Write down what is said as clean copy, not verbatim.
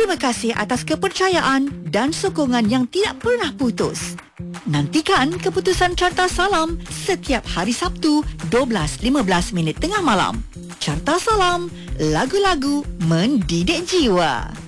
Terima kasih atas kepercayaan dan sokongan yang tidak pernah putus. Nantikan keputusan Carta Salam setiap hari Sabtu 12.15 tengah malam. Carta Salam, lagu-lagu mendidik jiwa.